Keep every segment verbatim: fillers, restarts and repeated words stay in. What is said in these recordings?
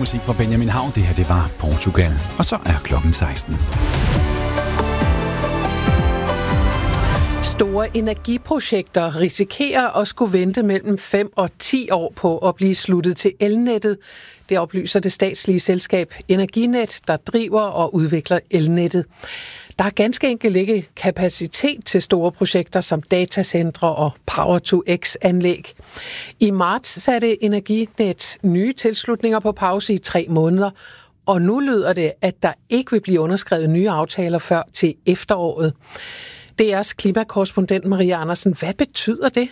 musik fra Benjamin Hav. Det her, det var Portugal. Og så er klokken seksten. Store energiprojekter risikerer at skulle vente mellem fem og ti år på at blive sluttet til elnettet. Det oplyser det statslige selskab Energinet, der driver og udvikler elnettet. Der er ganske enkelt ikke kapacitet til store projekter som datacentre og Power to X-anlæg. I marts satte Energinet nye tilslutninger på pause i tre måneder, og nu lyder det, at der ikke vil blive underskrevet nye aftaler før til efteråret. D R's klimakorrespondent Maria Andersen, hvad betyder det?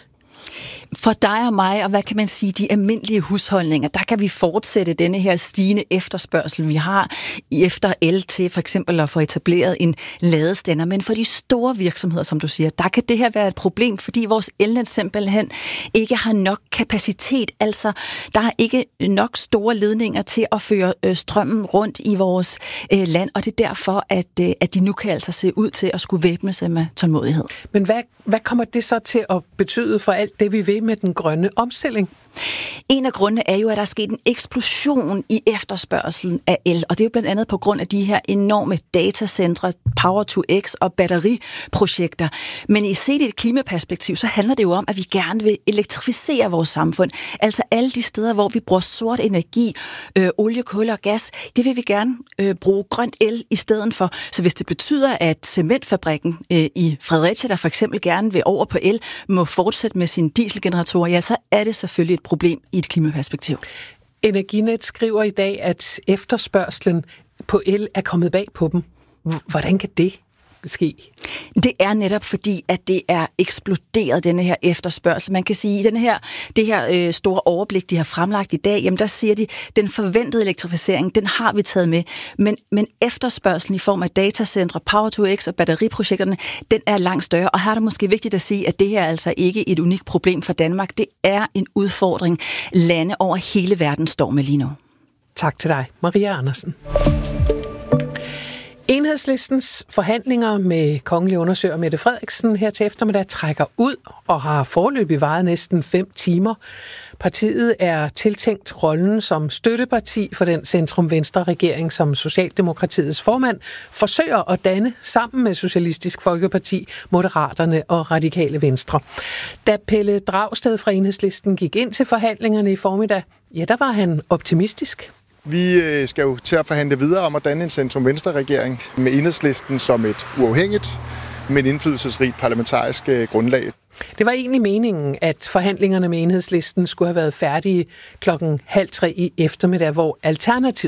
For dig og mig, og hvad kan man sige, de almindelige husholdninger, der kan vi fortsætte denne her stigende efterspørgsel, vi har efter el til for eksempel at få etableret en ladestander. Men for de store virksomheder, som du siger, der kan det her være et problem, fordi vores elnet simpelthen ikke har nok kapacitet. Altså, der er ikke nok store ledninger til at føre øh, strømmen rundt i vores øh, land, og det er derfor, at, øh, at de nu kan altså se ud til at skulle væbne sig med tålmodighed. Men hvad, hvad kommer det så til at betyde for alt det, vi vil med den grønne omstilling? En af grundene er jo, at der er sket en eksplosion i efterspørgselen af el, og det er jo blandt andet på grund af de her enorme datacentre, Power to X og batteriprojekter. Men i set i et klimaperspektiv, så handler det jo om, at vi gerne vil elektrificere vores samfund. Altså alle de steder, hvor vi bruger sort energi, øh, olie, kul og gas, det vil vi gerne øh, bruge grøn el i stedet for. Så hvis det betyder, at cementfabrikken øh, i Fredericia, der for eksempel gerne vil over på el, må fortsætte med sine dieselgeneratorer, ja, så er det selvfølgelig et problem i et klimaperspektiv. Energinet skriver i dag, at efterspørgslen på el er kommet bag på dem. Hvordan kan det ske? Det er netop fordi, at det er eksploderet, denne her efterspørgsel. Man kan sige, at den her, det her øh, store overblik, de har fremlagt i dag, jamen der siger de, den forventede elektrificering, den har vi taget med. Men, men efterspørgselen i form af datacentre, Power to X og batteriprojekterne, den er langt større. Og her er det måske vigtigt at sige, at det her er altså ikke et unikt problem for Danmark. Det er en udfordring, lande over hele verden står med lige nu. Tak til dig, Maria Andersen. Enhedslistens forhandlinger med kongelig undersøger Mette Frederiksen her til eftermiddag trækker ud og har foreløbig varet næsten fem timer. Partiet er tiltænkt rollen som støtteparti for den centrum-venstre-regering, som Socialdemokratiets formand forsøger at danne sammen med Socialistisk Folkeparti, Moderaterne og Radikale Venstre. Da Pelle Dragsted fra Enhedslisten gik ind til forhandlingerne i formiddag, ja, der var han optimistisk. Vi skal jo til at forhandle videre om at danne en centrum-venstre-regering med Enhedslisten som et uafhængigt, men indflydelsesrigt parlamentarisk grundlag. Det var egentlig meningen, at forhandlingerne med Enhedslisten skulle have været færdige klokken halv tre i eftermiddag, hvor Alternativet